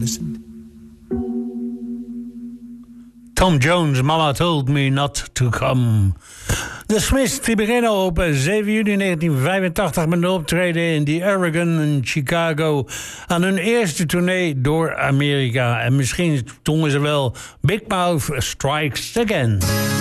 listen. Tom Jones, Mama Told Me Not To Come. De Smiths die beginnen op 7 juni 1985 met een optreden in The Aragon in Chicago. Aan hun eerste tournee door Amerika. En misschien zongen ze wel Big Mouth Strikes Again.